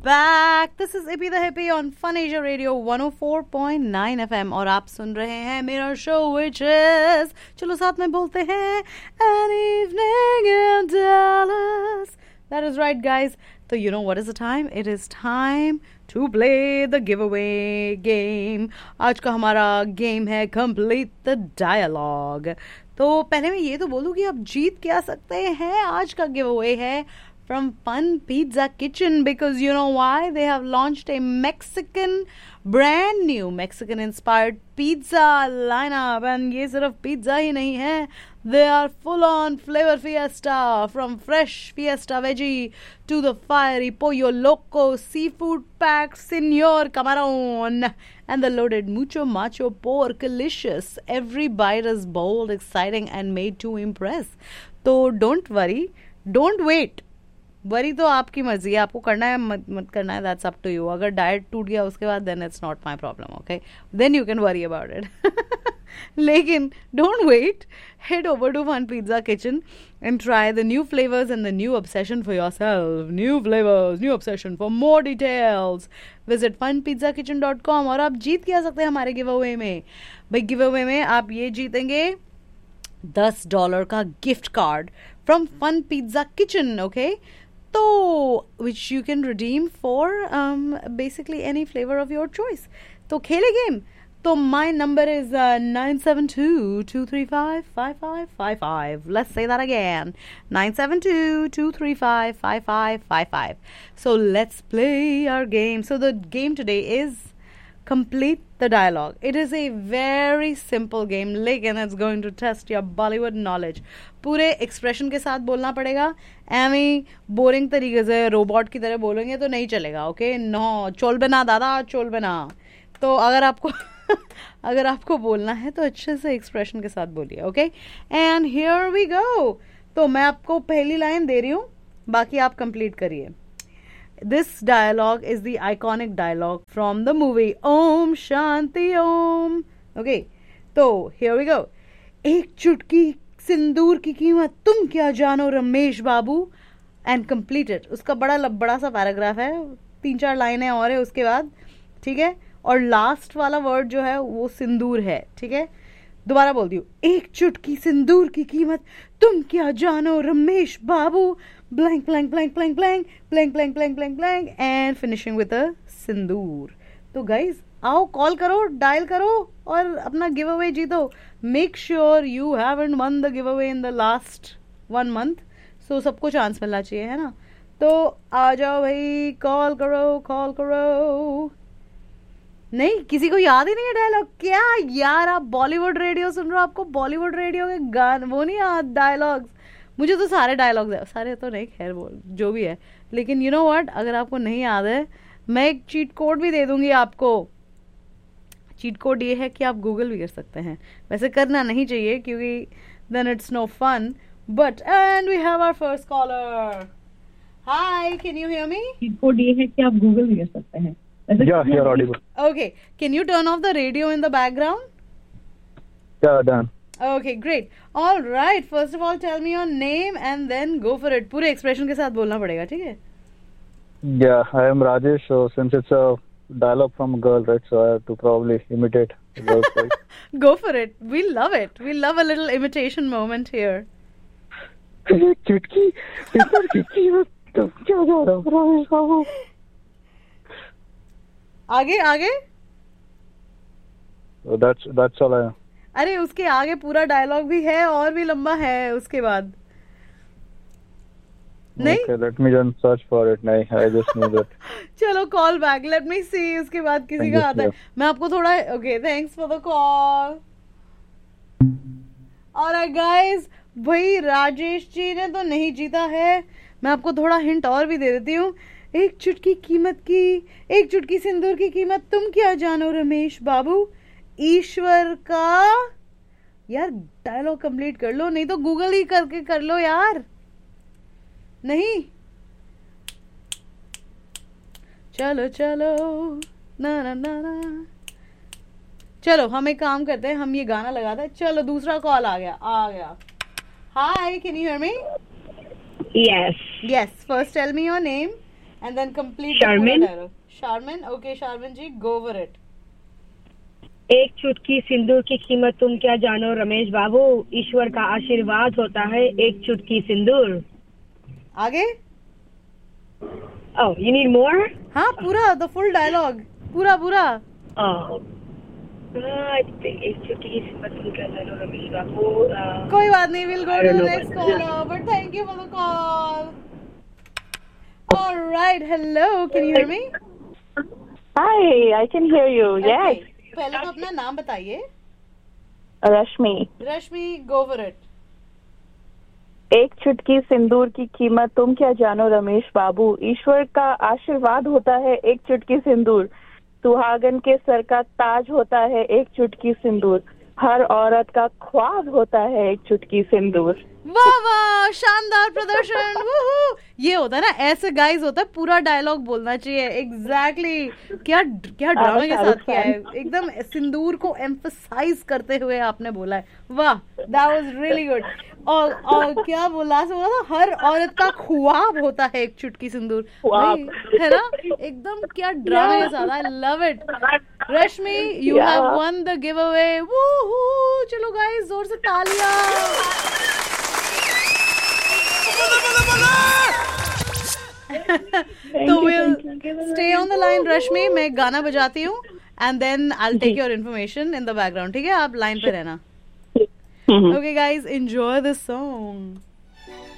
back. This is Ippy the Hippie on Fun Asia Radio 104.9 FM और आप सुन रहे हैं मेरा शो which is, चलो साथ में बोलते हैं, An Evening in Dallas. That is right, guys. So you know what is the time? It is time to play the giveaway game. आज का हमारा गेम है Complete the Dialogue. तो पहले मैं ये तो बोलूँ कि आप जीत क्या सकते हैं. आज का गिव अवे है from Fun Pizza Kitchen, because you know why? They have launched a brand new Mexican inspired pizza lineup, and ये सिर्फ pizza ही नहीं है. They are full on flavor fiesta, from fresh fiesta veggie to the fiery pollo loco, seafood packed señor camarón, and the loaded mucho macho pork delicious. Every bite is bold, exciting and made to impress. So don't worry, don't wait. Worry तो आपकी मर्जी है, आपको करना है मत करना है, दैट्स अप टू यू. अगर डाइट टूट गया उसके बाद then it's not my problem, okay, then you can worry about it. लेकिन don't wait, head over to fun pizza kitchen and try the new flavors and the new obsession for yourself. New flavors, new obsession. For more details, visit funpizzakitchen.com. और आप जीत क्या सकते हैं हमारे give away में. भाई give away में आप ये जीतेंगे $10 का gift card from Fun Pizza Kitchen, okay? So, which you can redeem for basically any flavor of your choice. So, खेले game. So, my number is 972-235-5555. Let's say that again. 972-235-5555. So, let's play our game. So, the game today is Complete the Dialogue. It is a very simple game, लेकिन it's going to test your Bollywood knowledge. पूरे expression के साथ बोलना पड़ेगा. Amy boring तरीके से robot की तरह बोलेंगे तो नहीं चलेगा, ओके? नो, चोल बिना दादा, चोल बिना. तो अगर आपको बोलना है तो अच्छे से एक्सप्रेशन के साथ बोलिए, okay? And here we go. तो मैं आपको पहली लाइन दे रही हूँ, बाकी आप कंप्लीट करिए. This dialogue is the iconic dialogue from the movie Om Shanti Om. Okay, so here we go. एक चुटकी सिंदूर की कीमत तुम क्या जानो रमेश बाबू. And completed. उसका बड़ा सा पैराग्राफ है, 3-4 लाइनें और है उसके बाद, ठीक है? और लास्ट वाला वर्ड जो है वो सिंदूर है, ठीक है? दोबारा बोल दी हूँ. एक चुटकी सिंदूर की कीमत तुम क्या जानो रमेश बाबू. Blank, blank, blank, blank, blank, blank, blank, blank, blank, blank, and finishing with a सिंदूर. तो guys, आओ कॉल करो, डायल करो और अपना गिव अवे जीतो. Make sure you haven't won the giveaway in the last 1 month. So सबको chance मिलना चाहिए, है ना? तो आ जाओ भाई, कॉल करो. नहीं, किसी को याद ही नहीं है डायलॉग. क्या यार, आप बॉलीवुड रेडियो सुन रहे हो, आपको बॉलीवुड रेडियो के गाने वो नहीं याद, डायलॉग्स. मुझे तो सारे डायलॉग्स है, सारे तो नहीं, खैर वो जो भी है. लेकिन यू नो व्हाट, अगर आपको नहीं याद है, मैं एक चीट कोड भी दे दूंगी आपको. चीट कोड ये है कि आप गूगल भी कर सकते हैं. वैसे करना नहीं चाहिए क्योंकि then it's no fun. But and we have our first caller. Hi, can you hear me? Cheat code ये है कि आप गूगल भी कर सकते हैं. Yeah, you're audible. Okay, can you turn off the radio in the background? Yeah, done. Okay, great. All right. First of all, tell me your name and then go for it. पूरे expression के साथ बोलना पड़ेगा, ठीक है? Yeah, I am Rajesh. So since it's a dialogue from a girl, right? So I have to probably imitate the girl's voice. Go for it. We love it. We love a little imitation moment here. चुटकी सिंदूर की कीमत तुम क्या जानो रमेश बाबू. आगे. So that's all I am. अरे उसके आगे पूरा डायलॉग भी है और भी लंबा है उसके बाद. नहीं? Okay, let me just search for it. नहीं, I just knew that. चलो कॉल बैक, लेट मी सी उसके बाद किसी का आता है. मैं आपको थोड़ा, okay, thanks for the call. Alright guys, भाई राजेश जी ने तो नहीं जीता है. मैं आपको थोड़ा हिंट और भी दे देती हूँ. एक चुटकी सिंदूर की कीमत तुम क्या जानो रमेश बाबू. ईश्वर का. यार डायलॉग कंप्लीट कर लो, नहीं तो गूगल ही करके कर लो यार. नहीं, चलो ना. चलो हम एक काम करते हैं, हम ये गाना लगाते हैं. चलो दूसरा कॉल आ गया. हाय, can you hear me? Yes. Yes, first tell me your name and then complete Sharmin? the dialogue. Sharmin, okay, Sharmin ji, go over it. एक चुटकी सिंदूर की कीमत तुम क्या जानो रमेश बाबू, ईश्वर का आशीर्वाद होता है एक चुटकी सिंदूर. आगे? Oh, you need more? हाँ, पूरा the full dialogue, पूरा. Oh. एक चुटकी की कीमत तुम क्या जानो रमेश बाबू. कोई बात नहीं, we'll go I to don't the know next what- caller, but thank you for the call. All right, hello, can you hear me? Hi, I can hear you. Yes, Okay, पहले तो अपना नाम बताइए. रश्मि. रश्मि, go for it. एक चुटकी सिंदूर की कीमत तुम क्या जानो रमेश बाबू, ईश्वर का आशीर्वाद होता है एक चुटकी सिंदूर, सुहागन के सर का ताज होता है एक चुटकी सिंदूर, हर औरत का ख्वाब होता है एक चुटकी सिंदूर. वाह वाह, शानदार प्रदर्शन. वूहू. ये होता है ना, ऐसे गाइस होता है, पूरा डायलॉग बोलना चाहिए. एग्जैक्टली. क्या ड्रामा के साथ किया है, एकदम सिंदूर को एम्फसाइज करते हुए आपने बोला है. वाह, दैट वाज रियली गुड. और क्या बोला बोला था, हर औरत का ख्वाब होता है एक चुटकी सिंदूर. ख्वाब. भाई, है ना, एकदम क्या ड्रामा के साथ. I love it. Rashmi, you have one the give away. वूहू. चलो गाइस, जोर से तालियां. तो will stay on the line रश्मि, मैं गाना बजाती हूँ and then I will take your information in the background. ठीक है, आप लाइन पे रहना. Okay guys, enjoy this song.